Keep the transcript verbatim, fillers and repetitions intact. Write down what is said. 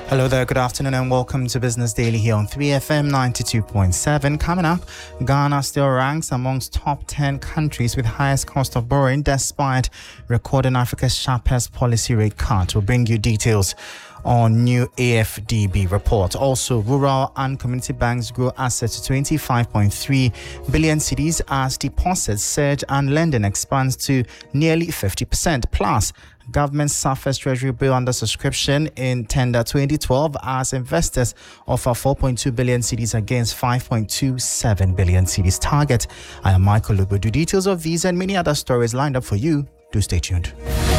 Hello there, good afternoon and welcome to Business Daily here on three F M ninety-two point seven. Coming up, Ghana still ranks amongst top ten countries with highest cost of borrowing despite recording Africa's sharpest policy rate cut. We'll bring you details on new A F D B report. Also, rural and community banks grow assets to twenty-five point three billion cedis as deposits surge and lending expands to nearly fifty percent. Plus, government suffers treasury bill under subscription in tender twenty twelve as investors offer four point two billion cedis against five point two seven billion cedis target. I am Michael Lubodu. Details of these and many other stories lined up for you. Do stay tuned.